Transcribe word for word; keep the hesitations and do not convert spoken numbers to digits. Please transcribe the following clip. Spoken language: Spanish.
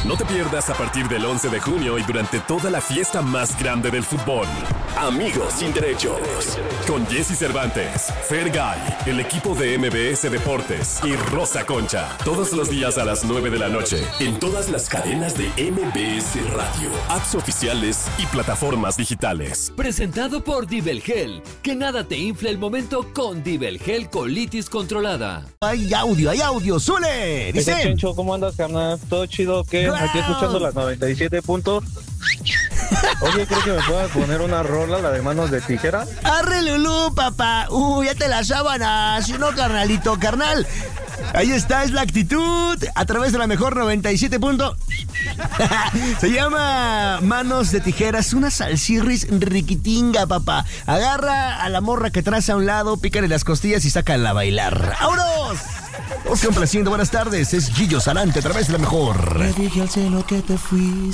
No te pierdas a partir del once de junio y durante toda la fiesta más grande del fútbol. Amigos sin derechos. Con Jesse Cervantes, Fergay, el equipo de M B S Deportes y Rosa Concha. Todos los días a las nueve de la noche. En todas las cadenas de M B S Radio, apps oficiales y plataformas digitales. Presentado por Dibelgel. Que nada te infle el momento con Dibelgel Colitis Controlada. Hay audio, hay audio. ¡Zule! Dice... Dice Chencho, ¿cómo andas, carnal? ¿Todo chido? ¿Qué? Wow. Aquí escuchando las noventa y siete puntos. Oye, ¿crees que me puedas poner una rola, la de Manos de Tijera? ¡Arre, Lulú, papá! ¡Uh, ya te las sábanas! ¿No, carnalito, carnal? Ahí está, es la actitud a través de la mejor noventa y siete puntos. Se llama Manos de Tijeras, una salsirris riquitinga, papá. Agarra a la morra que traes a un lado, pícale las costillas y sácala a bailar. ¡Vámonos! Os complaciendo, buenas tardes. Es Gillo Sarante a través de la mejor. Le dije al cielo que te fuiste.